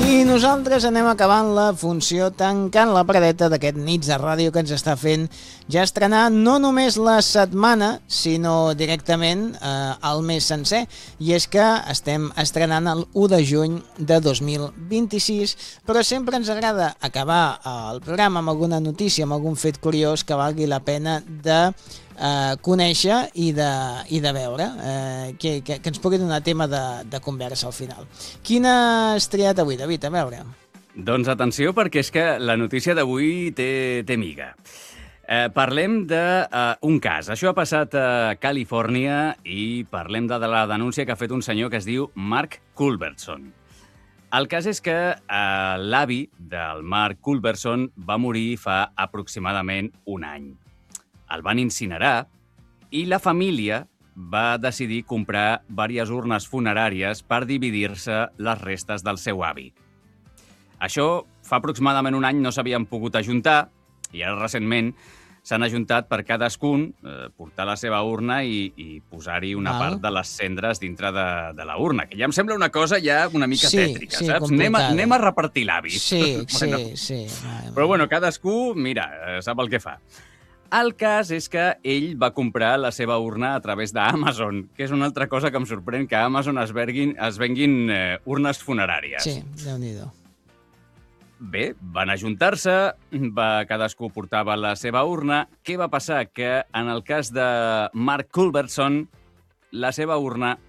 I nosaltres anem acabant la funció tancant la paradeta d'aquest Nits de Ràdio que ens està fent ja estrenar no només la setmana, sinó directament el mes sencer. I és que estem estrenant el 1 de juny de 2026, però sempre ens agrada acabar el programa amb alguna notícia, amb algun fet curiós que valgui la pena de conèixer i de veure, que ens pugui donar tema de conversa al final. Quina has triat avui, David? A veure. Doncs atenció, perquè és que la notícia d'avui té miga. Parlem d'un cas. Això ha passat a Califòrnia i parlem de la denúncia que ha fet un senyor que es diu Mark Culbertson. El cas és que l'avi del Mark Culbertson va morir fa aproximadament un any. El van incinerar i la família va decidir comprar diverses urnes funeràries per dividir-se les restes del seu avi. Això fa aproximadament un any no s'havien pogut ajuntar i ara recentment s'han ajuntat per cadascun portar la seva urna i posar-hi una part de les cendres dintre de la urna, que ja em sembla una cosa ja una mica tètrica, saps? Anem a repartir l'avis. Sí. Però bueno, cadascú, mira, sap el que fa. El cas és que ell va comprar la seva urna a través d'Amazon, que és una altra cosa que em sorprèn, que a Amazon es venguin urnes funeràries. Sí, Déu-n'hi-do. Bé, van ajuntar-se, cadascú portava la seva urna. Què va passar? Que en el cas de Mark Culbertson, la seva urna